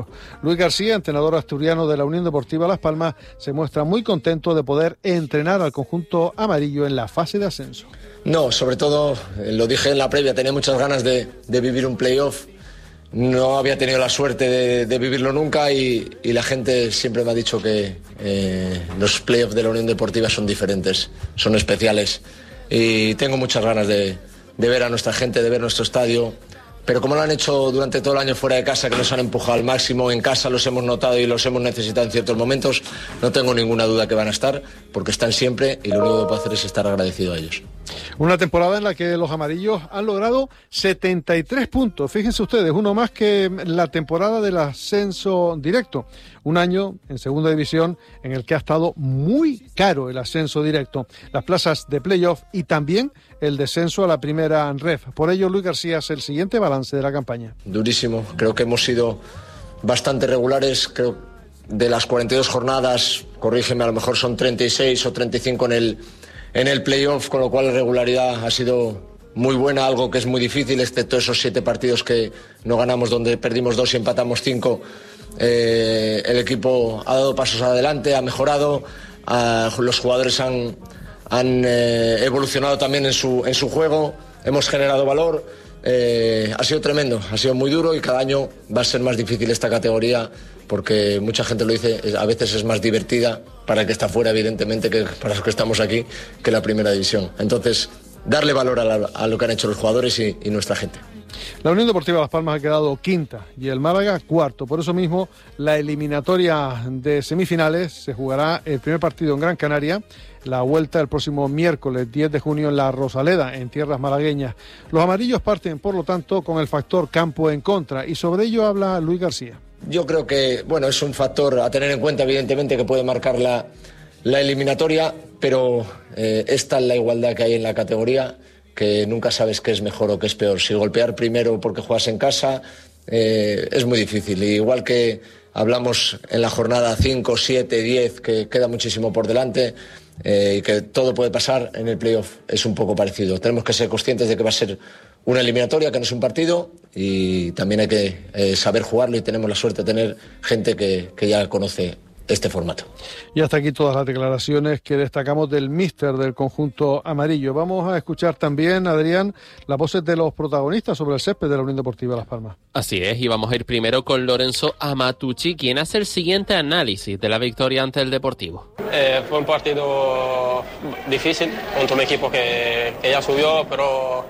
Luis García, entrenador asturiano de la Unión Deportiva Las Palmas, se muestra muy contento de poder entrenar al conjunto amarillo en la fase de ascenso. No, sobre todo, lo dije en la previa, tenía muchas ganas de vivir un playoff. No había tenido la suerte de vivirlo nunca y la gente siempre me ha dicho que los playoffs de la Unión Deportiva son diferentes, son especiales. Y tengo muchas ganas de ver a nuestra gente, de ver nuestro estadio. Pero como lo han hecho durante todo el año fuera de casa, que nos han empujado al máximo, en casa los hemos notado y los hemos necesitado en ciertos momentos, no tengo ninguna duda que van a estar, porque están siempre y lo único que puedo hacer es estar agradecido a ellos. Una temporada en la que los amarillos han logrado 73 puntos. Fíjense ustedes, uno más que la temporada del ascenso directo. Un año en segunda división en el que ha estado muy caro el ascenso directo, las plazas de playoff y también el descenso a la primera ref. Por ello, Luis García hace el siguiente balance de la campaña. Durísimo, creo que hemos sido bastante regulares, creo de las 42 jornadas, corrígeme, a lo mejor son 36 o 35 en el playoff, con lo cual la regularidad ha sido muy buena, algo que es muy difícil, excepto esos 7 partidos que no ganamos, donde perdimos 2 y empatamos 5. El equipo ha dado pasos adelante, ha mejorado, los jugadores han evolucionado también en su juego, hemos generado valor. Ha sido tremendo, ha sido muy duro y cada año va a ser más difícil esta categoría porque mucha gente lo dice, a veces es más divertida para el que está fuera, evidentemente, que para los que estamos aquí, que la primera división. Entonces, darle valor a lo que han hecho los jugadores y nuestra gente. La Unión Deportiva Las Palmas ha quedado quinta y el Málaga cuarto. Por eso mismo, la eliminatoria de semifinales se jugará el primer partido en Gran Canaria, la vuelta el próximo miércoles 10 de junio en La Rosaleda, en tierras malagueñas. Los amarillos parten, por lo tanto, con el factor campo en contra y sobre ello habla Luis García. Yo creo que, bueno, es un factor a tener en cuenta, evidentemente, que puede marcar la eliminatoria, pero esta es la igualdad que hay en la categoría, que nunca sabes qué es mejor o qué es peor. Si golpear primero porque juegas en casa es muy difícil. Y igual que hablamos en la jornada 5, 7, 10, que queda muchísimo por delante y que todo puede pasar, en el playoff es un poco parecido. Tenemos que ser conscientes de que va a ser una eliminatoria, que no es un partido, y también hay que saber jugarlo, y tenemos la suerte de tener gente que ya conoce este formato. Y hasta aquí todas las declaraciones que destacamos del míster del conjunto amarillo. Vamos a escuchar también, Adrián, las voces de los protagonistas sobre el césped de la Unión Deportiva Las Palmas. Así es, y vamos a ir primero con Lorenzo Amatucci, quien hace el siguiente análisis de la victoria ante el Deportivo. Fue un partido difícil contra un equipo que ya subió, pero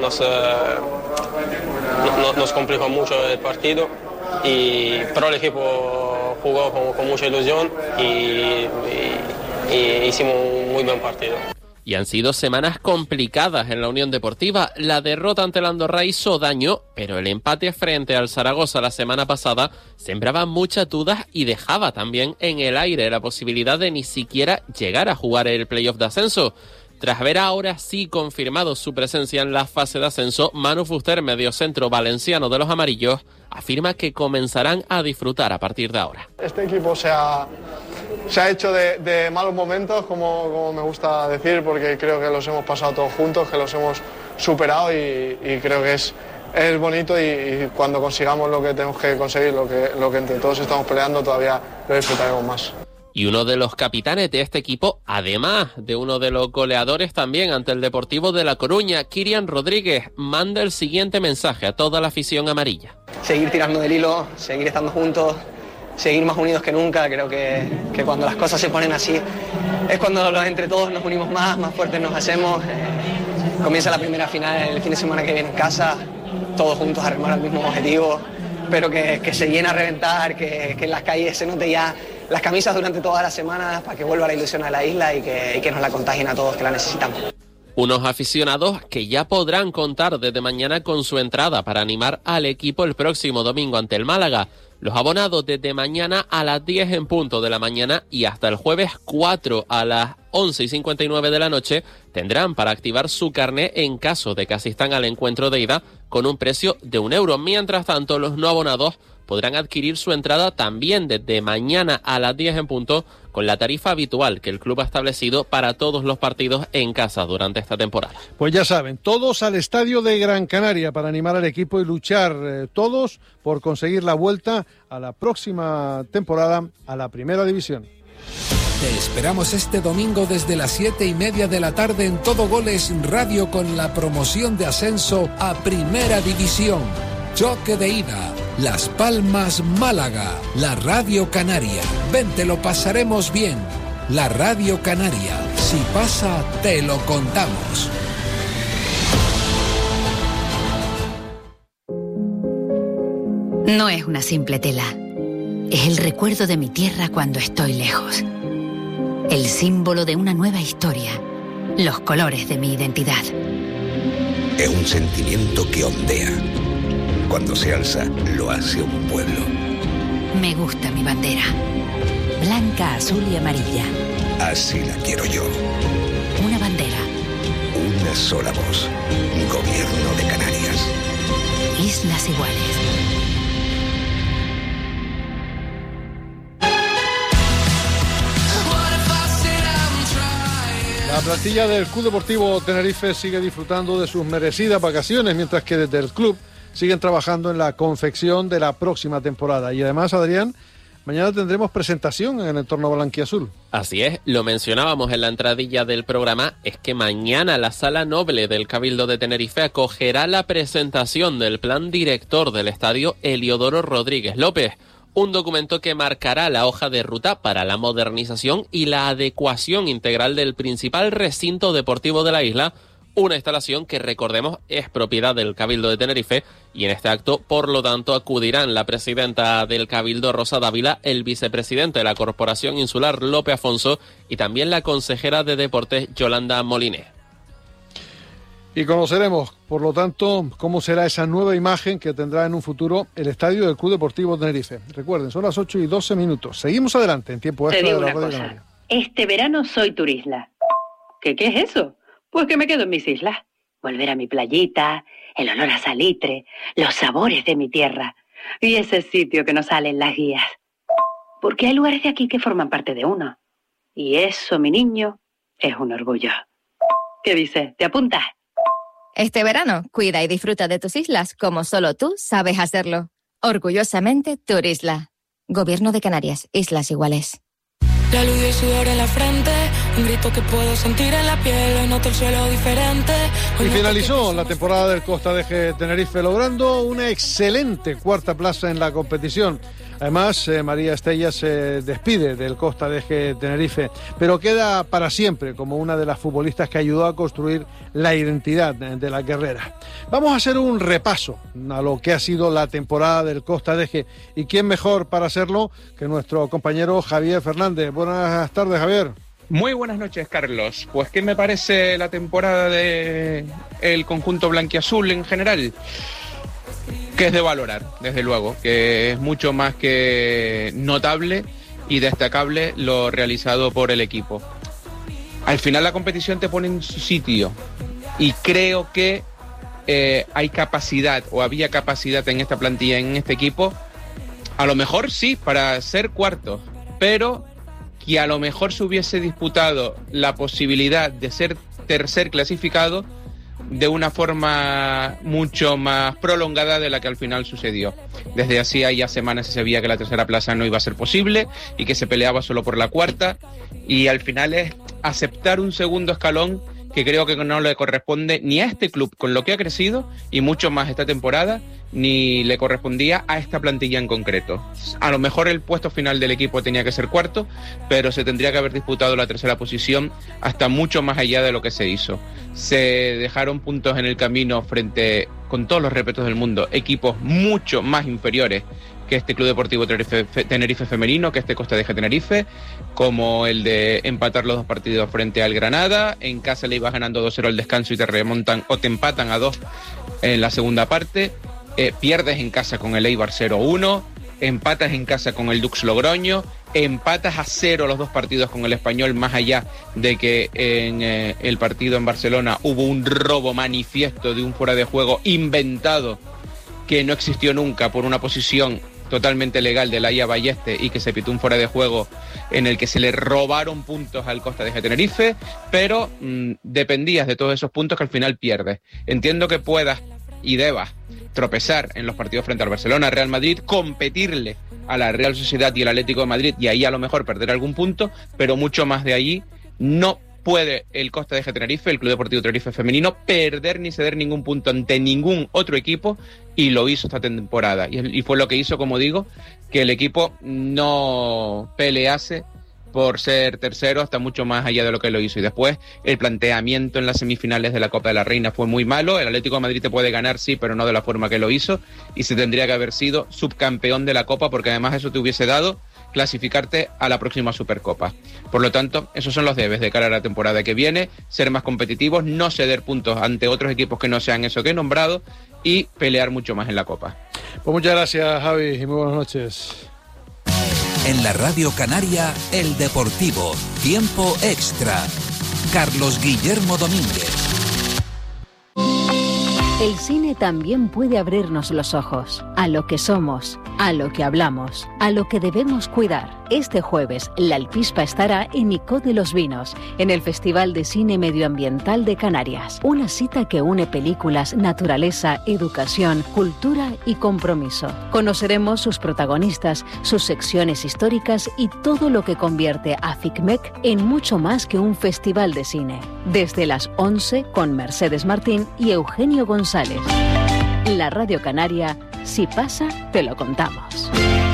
nos complicó mucho el partido, pero el equipo jugó con mucha ilusión y hicimos un muy buen partido. Y han sido semanas complicadas en la Unión Deportiva. La derrota ante el Andorra hizo daño, pero el empate frente al Zaragoza la semana pasada sembraba muchas dudas y dejaba también en el aire la posibilidad de ni siquiera llegar a jugar el playoff de ascenso. Tras ver ahora sí confirmado su presencia en la fase de ascenso, Manu Fuster, mediocentro valenciano de los amarillos, afirma que comenzarán a disfrutar a partir de ahora. Este equipo se ha hecho de malos momentos, como me gusta decir, porque creo que los hemos pasado todos juntos, que los hemos superado y creo que es bonito, y cuando consigamos lo que tenemos que conseguir, lo que entre todos estamos peleando, todavía lo disfrutaremos más. Y uno de los capitanes de este equipo, además de uno de los goleadores también ante el Deportivo de La Coruña, Kirian Rodríguez, manda el siguiente mensaje a toda la afición amarilla. Seguir tirando del hilo, seguir estando juntos, seguir más unidos que nunca. Creo que cuando las cosas se ponen así es cuando entre todos nos unimos más fuertes nos hacemos. Comienza la primera final el fin de semana que viene en casa, todos juntos a remar al mismo objetivo, pero que se llena a reventar, que en las calles se note ya las camisas durante todas las semanas para que vuelva la ilusión a la isla y que nos la contagien a todos, que la necesitamos. Unos aficionados que ya podrán contar desde mañana con su entrada para animar al equipo el próximo domingo ante el Málaga. Los abonados desde mañana a las 10 en punto de la mañana y hasta el jueves 4 a las 11:59 de la noche tendrán para activar su carné en caso de que asistan al encuentro de ida con un precio de €1. Mientras tanto, los no abonados podrán adquirir su entrada también desde mañana a las 10 en punto, con la tarifa habitual que el club ha establecido para todos los partidos en casa durante esta temporada. Pues ya saben, todos al estadio de Gran Canaria para animar al equipo y luchar todos por conseguir la vuelta a la próxima temporada a la Primera División. Te esperamos este domingo desde las 7:30 de la tarde en Todo Goles Radio con la promoción de ascenso a Primera División. Choque de ida, Las Palmas, Málaga, la Radio Canaria. Ven, te lo pasaremos bien. La Radio Canaria, si pasa, te lo contamos. No es una simple tela. Es el recuerdo de mi tierra cuando estoy lejos. El símbolo de una nueva historia. Los colores de mi identidad. Es un sentimiento que ondea. Cuando se alza, lo hace un pueblo. Me gusta mi bandera. Blanca, azul y amarilla. Así la quiero yo. Una bandera. Una sola voz. Gobierno de Canarias. Islas Iguales. La plantilla del Club Deportivo Tenerife sigue disfrutando de sus merecidas vacaciones, mientras que desde el club siguen trabajando en la confección de la próxima temporada. Y además, Adrián, mañana tendremos presentación en el entorno blanquiazul. Así es, lo mencionábamos en la entradilla del programa, es que mañana la Sala Noble del Cabildo de Tenerife acogerá la presentación del plan director del estadio Heliodoro Rodríguez López. Un documento que marcará la hoja de ruta para la modernización y la adecuación integral del principal recinto deportivo de la isla, una instalación que, recordemos, es propiedad del Cabildo de Tenerife, y en este acto, por lo tanto, acudirán la presidenta del Cabildo, Rosa Dávila, el vicepresidente de la Corporación Insular, Lope Afonso, y también la consejera de Deportes, Yolanda Moliné. Y conoceremos, por lo tanto, cómo será esa nueva imagen que tendrá en un futuro el estadio del Club Deportivo Tenerife. Recuerden, son las 8:12. Seguimos adelante en tiempo extra de la Radio Canaria. Este verano soy turisla. ¿Qué es eso? Pues que me quedo en mis islas. Volver a mi playita, el olor a salitre, los sabores de mi tierra y ese sitio que nos sale en las guías. Porque hay lugares de aquí que forman parte de uno. Y eso, mi niño, es un orgullo. ¿Qué dices? ¿Te apuntas? Este verano, cuida y disfruta de tus islas como solo tú sabes hacerlo. Orgullosamente, Turisla. Gobierno de Canarias, Islas Iguales. La luz y el sudor en la frente, un grito que puedo sentir en la piel, hoy noto el suelo diferente. Y finalizó la temporada del Costa de Eje Tenerife logrando una excelente cuarta plaza en la competición. Además, María Estella se despide del Costa de Eje Tenerife, pero queda para siempre como una de las futbolistas que ayudó a construir la identidad de la guerrera. Vamos a hacer un repaso a lo que ha sido la temporada del Costa de Eje, y quién mejor para hacerlo que nuestro compañero Javier Fernández. Buenas tardes, Javier. Muy buenas noches, Carlos. Pues, ¿qué me parece la temporada del conjunto blanquiazul en general? Que es de valorar, desde luego, que es mucho más que notable y destacable lo realizado por el equipo. Al final la competición te pone en su sitio y creo que hay capacidad, o había capacidad en esta plantilla, en este equipo, a lo mejor sí, para ser cuartos, pero que a lo mejor se hubiese disputado la posibilidad de ser tercer clasificado de una forma mucho más prolongada de la que al final sucedió. Desde hacía ya semanas se sabía que la tercera plaza no iba a ser posible y que se peleaba solo por la cuarta, y al final es aceptar un segundo escalón que creo que no le corresponde ni a este club con lo que ha crecido, y mucho más esta temporada, ni le correspondía a esta plantilla en concreto. A lo mejor el puesto final del equipo tenía que ser cuarto, pero se tendría que haber disputado la tercera posición hasta mucho más allá de lo que se hizo. Se dejaron puntos en el camino frente, con todos los respetos del mundo, equipos mucho más inferiores que este Club Deportivo Tenerife femenino, que este Costa de Eje Tenerife, como el de empatar los dos partidos frente al Granada. En casa le ibas ganando 2-0 al descanso y te remontan o te empatan a 2 en la segunda parte. Pierdes en casa con el Eibar 0-1, empatas en casa con el Dux Logroño, empatas a 0 los dos partidos con el Español, más allá de que en el partido en Barcelona hubo un robo manifiesto de un fuera de juego inventado que no existió nunca por una posición totalmente legal de Laia Balleste y que se pitó un fuera de juego en el que se le robaron puntos al Costa de Tenerife, pero dependías de todos esos puntos que al final pierdes. Entiendo que puedas y debas tropezar en los partidos frente al Barcelona, Real Madrid, competirle a la Real Sociedad y el Atlético de Madrid y ahí a lo mejor perder algún punto, pero mucho más de allí no puede el Costa de Tenerife, el Club Deportivo Tenerife femenino, perder ni ceder ningún punto ante ningún otro equipo, y lo hizo esta temporada. Y fue lo que hizo, como digo, que el equipo no pelease por ser tercero hasta mucho más allá de lo que lo hizo. Y después el planteamiento en las semifinales de la Copa de la Reina fue muy malo. El Atlético de Madrid te puede ganar, sí, pero no de la forma que lo hizo, y se tendría que haber sido subcampeón de la Copa, porque además eso te hubiese dado clasificarte a la próxima Supercopa. Por lo tanto, esos son los debes de cara a la temporada que viene: ser más competitivos, no ceder puntos ante otros equipos que no sean eso que he nombrado y pelear mucho más en la Copa. Pues muchas gracias, Javi, y muy buenas noches. En la Radio Canaria, El Deportivo, Tiempo Extra. Carlos Guillermo Domínguez. El cine también puede abrirnos los ojos a lo que somos, a lo que hablamos, a lo que debemos cuidar. Este jueves, La Alpispa estará en Icó de los Vinos, en el Festival de Cine Medioambiental de Canarias. Una cita que une películas, naturaleza, educación, cultura y compromiso. Conoceremos sus protagonistas, sus secciones históricas y todo lo que convierte a FICMEC en mucho más que un festival de cine. Desde las 11 con Mercedes Martín y Eugenio González. La Radio Canaria, si pasa, te lo contamos.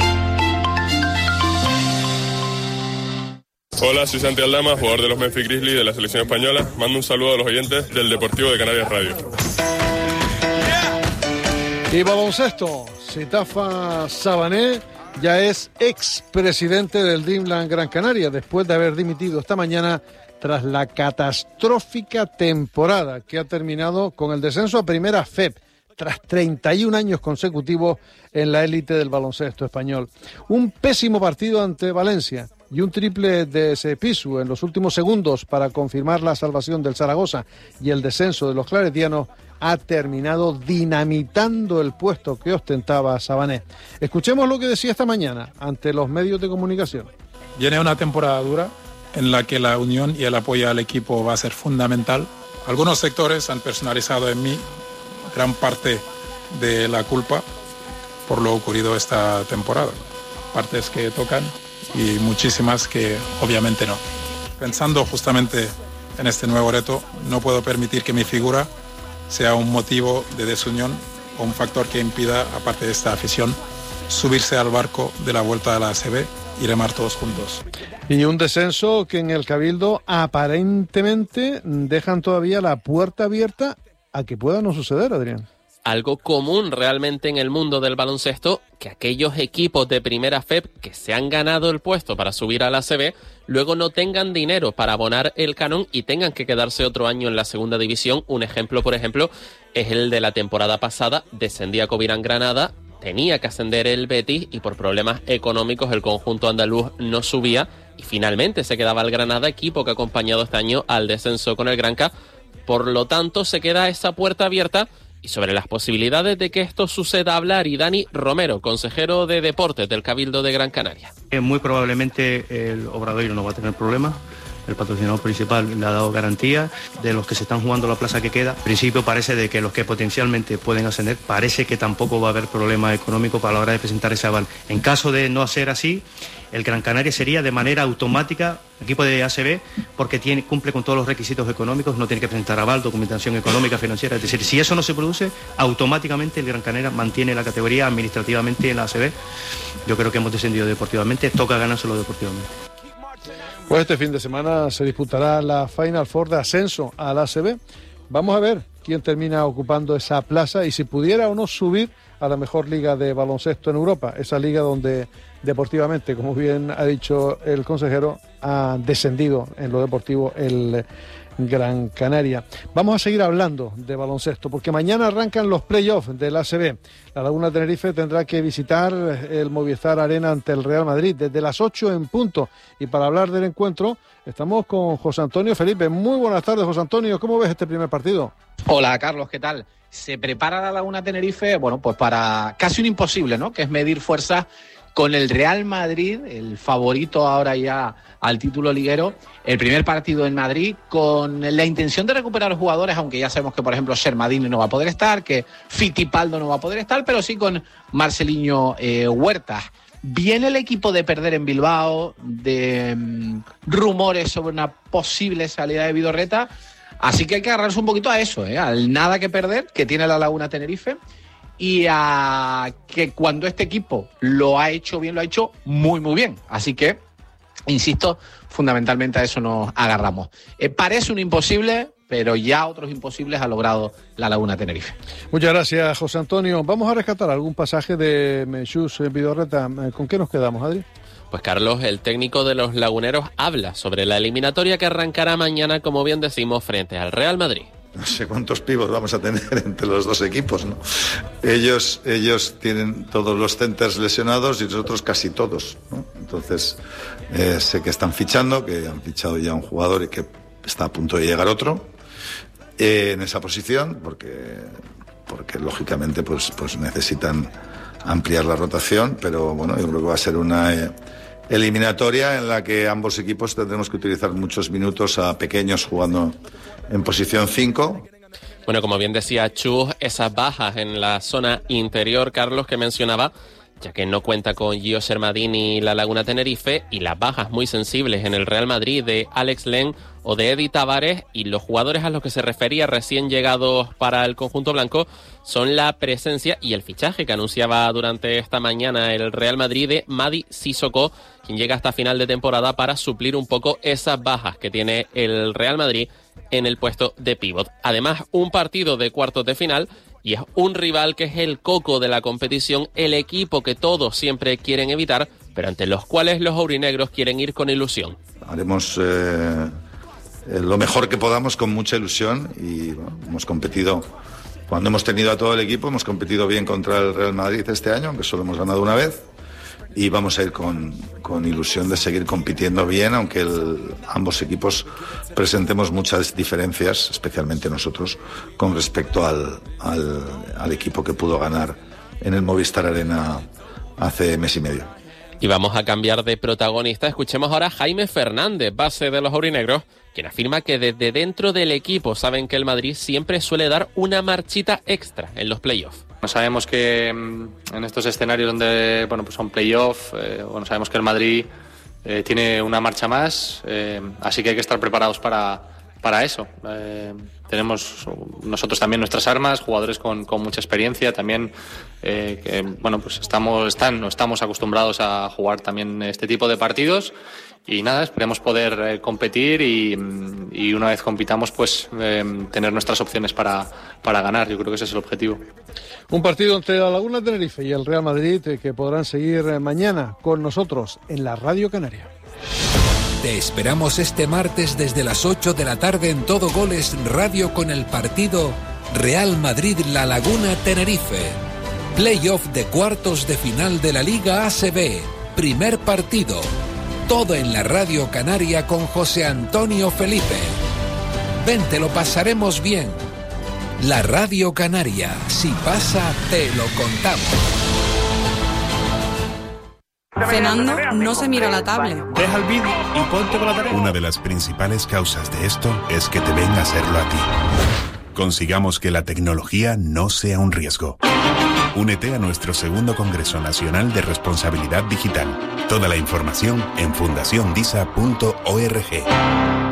Hola, soy Santi Aldama, jugador de los Memphis Grizzlies de la selección española. Mando un saludo a los oyentes del Deportivo de Canarias Radio. Y baloncesto, Sitafa Sabané ya es expresidente del Dreamland Gran Canaria, después de haber dimitido esta mañana tras la catastrófica temporada que ha terminado con el descenso a Primera FEP, tras 31 años consecutivos en la élite del baloncesto español. Un pésimo partido ante Valencia y un triple de Sepisu en los últimos segundos para confirmar la salvación del Zaragoza y el descenso de los claretianos ha terminado dinamitando el puesto que ostentaba Sabané. Escuchemos lo que decía esta mañana ante los medios de comunicación. Viene una temporada dura en la que la unión y el apoyo al equipo va a ser fundamental. Algunos sectores han personalizado en mí gran parte de la culpa por lo ocurrido esta temporada. Partes que tocan y muchísimas que obviamente no. Pensando justamente en este nuevo reto, no puedo permitir que mi figura sea un motivo de desunión o un factor que impida, aparte de esta afición, subirse al barco de la vuelta a la ACB y remar todos juntos. Y un descenso que en el Cabildo aparentemente dejan todavía la puerta abierta a que pueda no suceder, Adrián. Algo común realmente en el mundo del baloncesto, que aquellos equipos de Primera FEP que se han ganado el puesto para subir a la ACB, luego no tengan dinero para abonar el canon y tengan que quedarse otro año en la segunda división. Un ejemplo, por ejemplo, es el de la temporada pasada. Descendía Covirán Granada, tenía que ascender el Betis y por problemas económicos el conjunto andaluz no subía y finalmente se quedaba el Granada, equipo que ha acompañado este año al descenso con el Granca. Por lo tanto, se queda esa puerta abierta. Y sobre las posibilidades de que esto suceda, habla Aridani Romero, consejero de Deportes del Cabildo de Gran Canaria. Muy probablemente el Obradoiro no va a tener problemas. El patrocinador principal le ha dado garantía de los que se están jugando la plaza que queda. En principio parece de que los que potencialmente pueden ascender, parece que tampoco va a haber problema económico para la hora de presentar ese aval. En caso de no ser así, el Gran Canaria sería de manera automática equipo de ACB porque cumple con todos los requisitos económicos, no tiene que presentar aval, documentación económica, financiera. Es decir, si eso no se produce, automáticamente el Gran Canaria mantiene la categoría administrativamente en la ACB. Yo creo que hemos descendido deportivamente, toca ganárselo deportivamente. Pues este fin de semana se disputará la Final Four de ascenso a la ACB. Vamos a ver quién termina ocupando esa plaza y si pudiera o no subir a la mejor liga de baloncesto en Europa, esa liga donde deportivamente, como bien ha dicho el consejero, ha descendido en lo deportivo el Gran Canaria. Vamos a seguir hablando de baloncesto, porque mañana arrancan los playoffs del ACB. La Laguna Tenerife tendrá que visitar el Movistar Arena ante el Real Madrid desde las 8 en punto. Y para hablar del encuentro, estamos con José Antonio Felipe. Muy buenas tardes, José Antonio. ¿Cómo ves este primer partido? Hola, Carlos, ¿qué tal? Se prepara la Laguna Tenerife, bueno, pues para casi un imposible, ¿no? Que es medir fuerzas con el Real Madrid, el favorito ahora ya al título liguero. El primer partido en Madrid, con la intención de recuperar los jugadores, aunque ya sabemos que, por ejemplo, Sermadini no va a poder estar, que Fittipaldo no va a poder estar, pero sí con Marceliño Huertas. Viene el equipo de perder en Bilbao, de rumores sobre una posible salida de Vidorreta, así que hay que agarrarse un poquito a eso, al nada que perder que tiene la Laguna Tenerife, y a que cuando este equipo lo ha hecho bien, lo ha hecho muy, muy bien. Así que, insisto, fundamentalmente a eso nos agarramos. Parece un imposible, pero ya otros imposibles ha logrado la Laguna Tenerife. Muchas gracias, José Antonio. Vamos a rescatar algún pasaje de Menchús Vidorreta. ¿Con qué nos quedamos, Adri? Pues Carlos, el técnico de los laguneros habla sobre la eliminatoria que arrancará mañana, como bien decimos, frente al Real Madrid. No sé cuántos pibos vamos a tener entre los dos equipos, ¿no? Ellos tienen todos los centers lesionados y nosotros casi todos, ¿no? Entonces, sé que están fichando, que han fichado ya un jugador y que está a punto de llegar otro en esa posición, porque lógicamente pues necesitan ampliar la rotación, pero bueno, yo creo que va a ser una eliminatoria en la que ambos equipos tendremos que utilizar muchos minutos a pequeños jugando en posición 5. Bueno, como bien decía Chus, esas bajas en la zona interior, Carlos, que mencionaba, ya que no cuenta con Gio Sermadini y la Laguna Tenerife, y las bajas muy sensibles en el Real Madrid de Alex Len o de Eddie Tavares, y los jugadores a los que se refería recién llegados para el conjunto blanco son la presencia y el fichaje que anunciaba durante esta mañana el Real Madrid de Mady Sissoko, quien llega hasta final de temporada para suplir un poco esas bajas que tiene el Real Madrid en el puesto de pívot. Además, un partido de cuartos de final, y es un rival que es el coco de la competición, el equipo que todos siempre quieren evitar, pero ante los cuales los aurinegros quieren ir con ilusión. Haremos lo mejor que podamos con mucha ilusión y bueno, hemos competido, cuando hemos tenido a todo el equipo, hemos competido bien contra el Real Madrid este año, aunque solo hemos ganado una vez, y vamos a ir con ilusión de seguir compitiendo bien, aunque ambos equipos presentemos muchas diferencias, especialmente nosotros, con respecto al equipo que pudo ganar en el Movistar Arena hace mes y medio. Y vamos a cambiar de protagonista. Escuchemos ahora a Jaime Fernández, base de los aurinegros, quien afirma que desde dentro del equipo saben que el Madrid siempre suele dar una marchita extra en los playoffs. Sabemos que en estos escenarios donde pues son playoffs, sabemos que el Madrid tiene una marcha más, así que hay que estar preparados para eso. Tenemos nosotros también nuestras armas, jugadores con mucha experiencia también, pues estamos acostumbrados a jugar también este tipo de partidos. Y nada, esperemos poder competir y una vez compitamos, pues tener nuestras opciones para ganar. Yo creo que ese es el objetivo. Un partido entre la Laguna Tenerife y el Real Madrid que podrán seguir mañana con nosotros en la Radio Canaria. Te esperamos este martes desde las 8 de la tarde en Todo Goles Radio con el partido Real Madrid-La Laguna Tenerife. Playoff de cuartos de final de la Liga ACB. Primer partido. Todo en la Radio Canaria con José Antonio Felipe. Ven, te lo pasaremos bien. La Radio Canaria, si pasa, te lo contamos. Cenando, no se mira la tablet. Deja el vídeo y ponte con la tarea. Una de las principales causas de esto es que te ven a hacerlo a ti. Consigamos que la tecnología no sea un riesgo. Únete a nuestro segundo Congreso Nacional de Responsabilidad Digital. Toda la información en fundaciondisa.org.